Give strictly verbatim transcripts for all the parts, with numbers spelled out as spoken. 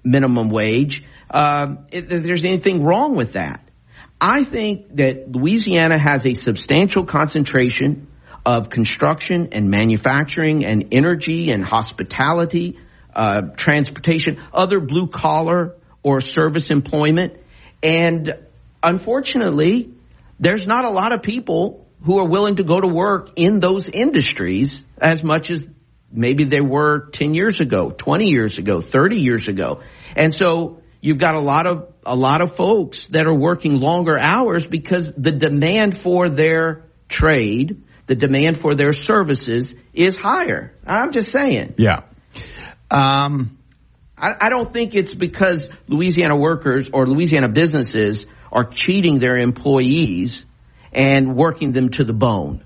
minimum wage, uh, if there's anything wrong with that. I think that Louisiana has a substantial concentration of construction and manufacturing and energy and hospitality, uh, transportation, other blue collar or service employment. And unfortunately, there's not a lot of people who are willing to go to work in those industries as much as maybe they were ten years ago, twenty years ago, thirty years ago. And so you've got a lot of, a lot of folks that are working longer hours because the demand for their trade, the demand for their services is higher. I'm just saying. Yeah. Um, I, I don't think it's because Louisiana workers or Louisiana businesses are cheating their employees and working them to the bone.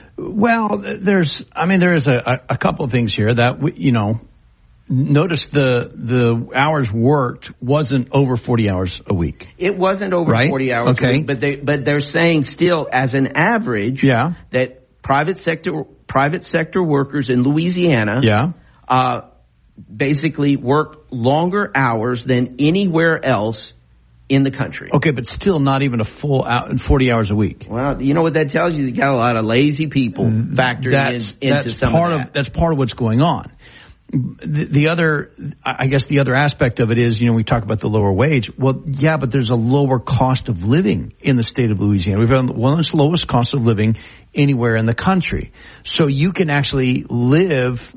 Well, there's, I mean, there is a, a couple of things here that, we, you know, notice the the hours worked wasn't over forty hours a week. It wasn't over right? forty hours okay. a week, but they but they're saying still as an average yeah. that private sector private sector workers in Louisiana yeah. uh basically work longer hours than anywhere else in the country. Okay, but still not even a full out, forty hours a week. Well, you know what that tells you? You got a lot of lazy people factoring that's, in, into that's some part of that. Of, that's part of what's going on. The, the other, I guess the other aspect of it is, you know, we talk about the lower wage. Well, yeah, but there's a lower cost of living in the state of Louisiana. We've got one of the lowest cost of living anywhere in the country. So you can actually live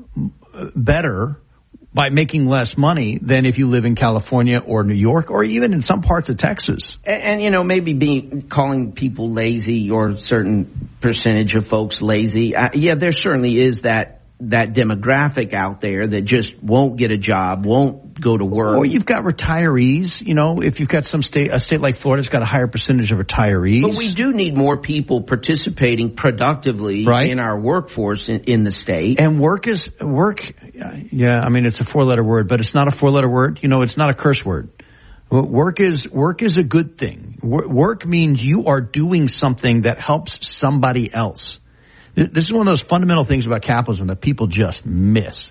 better by making less money than if you live in California or New York or even in some parts of Texas. And, and you know, maybe being calling people lazy or a certain percentage of folks lazy. Uh, yeah, there certainly is that that demographic out there that just won't get a job, won't go to work. Or you've got retirees, you know, if you've got some state, a state like Florida's got a higher percentage of retirees. But we do need more people participating productively right. in our workforce in, in the state. And work is, work, yeah, I mean, it's a four-letter word, but it's not a four-letter word. You know, it's not a curse word. Work is, work is a good thing. Work means you are doing something that helps somebody else. This is one of those fundamental things about capitalism that people just miss.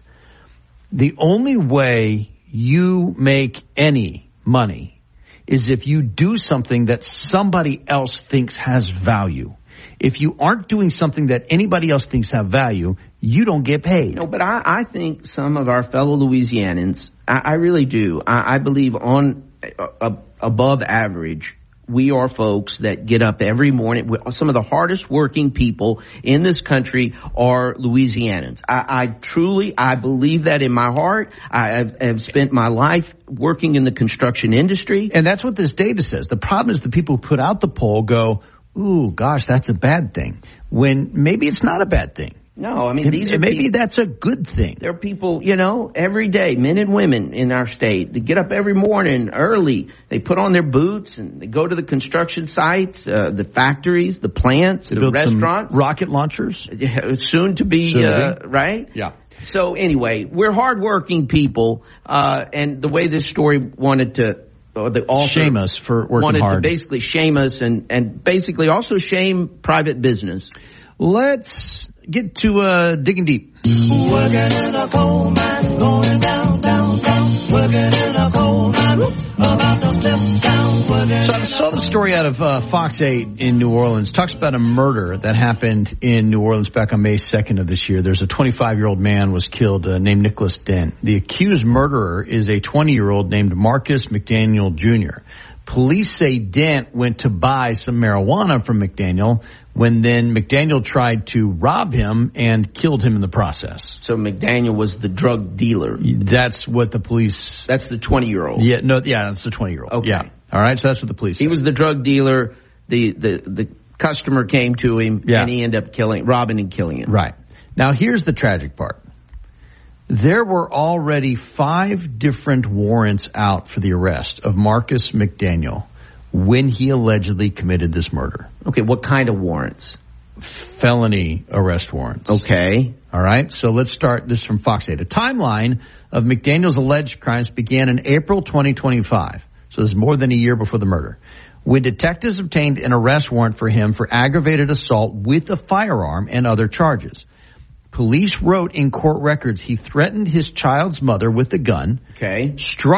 The only way you make any money is if you do something that somebody else thinks has value. If you aren't doing something that anybody else thinks have value, you don't get paid. No, but I, I think some of our fellow Louisianans, I, I really do. I, I believe on uh, above average, we are folks that get up every morning. Some of the hardest working people in this country are Louisianans. I, I truly, I believe that in my heart. I have, have spent my life working in the construction industry. And that's what this data says. The problem is the people who put out the poll go, ooh, gosh, that's a bad thing. When maybe it's not a bad thing. No, I mean, these are maybe people, that's a good thing. There are people, you know, every day, men and women in our state, they get up every morning early. They put on their boots and they go to the construction sites, uh, the factories, the plants, they the restaurants. Rocket launchers. Soon to be, Soon uh, to be. right? Yeah. So anyway, we're hardworking people, uh, and the way this story wanted to, or the author shame us for working wanted hard. to basically shame us and, and basically also shame private business. Let's get to uh, digging deep. Working in a coal mine, going down, down, down. Working in a coal mine, about to step down. So I saw the story out of uh, Fox eight in New Orleans. Talks about a murder that happened in New Orleans back on May second of this year. There's a twenty-five-year-old man was killed uh, named Nicholas Dent. The accused murderer is a twenty-year-old named Marcus McDaniel Junior Police say Dent went to buy some marijuana from McDaniel when then McDaniel tried to rob him and killed him in the process. So McDaniel was the drug dealer. That's what the police... That's the twenty-year-old. Yeah, no, yeah, that's the twenty-year-old. Okay. Yeah. All right, so that's what the police He said. was the drug dealer. The, the, the customer came to him, yeah. and he ended up killing, robbing and killing him. Right. Now, here's the tragic part. There were already five different warrants out for the arrest of Marcus McDaniel when he allegedly committed this murder. Okay, what kind of warrants? Felony arrest warrants. Okay. All right, so let's start this from Fox eight. A timeline of McDaniel's alleged crimes began in April twenty twenty-five. So this is more than a year before the murder, when detectives obtained an arrest warrant for him for aggravated assault with a firearm and other charges. Police wrote in court records he threatened his child's mother with a gun, okay, struck